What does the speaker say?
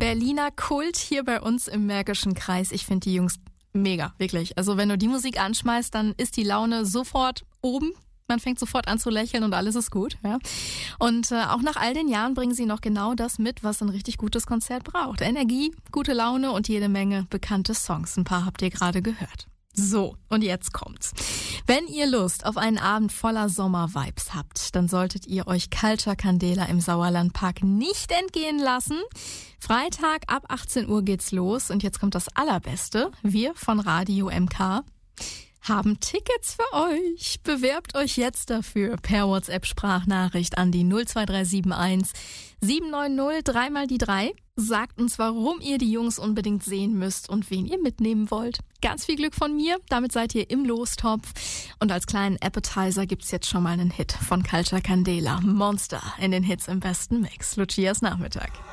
Berliner Kult hier bei uns im Märkischen Kreis. Ich finde die Jungs mega, wirklich. Also wenn du die Musik anschmeißt, dann ist die Laune sofort oben. Man fängt sofort an zu lächeln und alles ist gut. Ja. Und auch nach all den Jahren bringen sie noch genau das mit, was ein richtig gutes Konzert braucht. Energie, gute Laune und jede Menge bekannte Songs. Ein paar habt ihr gerade gehört. So, und jetzt kommt's. Wenn ihr Lust auf einen Abend voller Sommer-Vibes habt, dann solltet ihr euch Culture Candela im Sauerlandpark nicht entgehen lassen. Freitag ab 18 Uhr geht's los und jetzt kommt das Allerbeste. Wir von Radio MK haben Tickets für euch. Bewerbt euch jetzt dafür per WhatsApp-Sprachnachricht an die 02371 790 3 mal die 3. Sagt uns, warum ihr die Jungs unbedingt sehen müsst und wen ihr mitnehmen wollt. Ganz viel Glück von mir, damit seid ihr im Lostopf. Und als kleinen Appetizer gibt's jetzt schon mal einen Hit von Culture Candela. Monster in den Hits im besten Mix. Lucias Nachmittag.